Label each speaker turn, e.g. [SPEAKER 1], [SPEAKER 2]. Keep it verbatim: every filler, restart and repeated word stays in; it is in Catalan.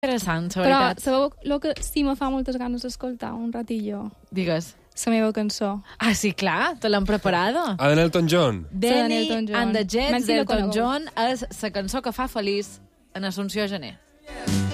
[SPEAKER 1] Interessant, la
[SPEAKER 2] Però
[SPEAKER 1] veritat.
[SPEAKER 2] sabeu el que sí me fa moltes ganes d'escoltar un ratillo?
[SPEAKER 1] Digues.
[SPEAKER 2] La meva cançó.
[SPEAKER 1] Ah, sí, clar, te l'han preparada.
[SPEAKER 3] A de Elton John.
[SPEAKER 1] Danny
[SPEAKER 2] Elton John.
[SPEAKER 1] and the Jets
[SPEAKER 2] Menys si la
[SPEAKER 1] d'Elton
[SPEAKER 2] conegueu.
[SPEAKER 1] John és la cançó que fa feliç en Assumpció Gené.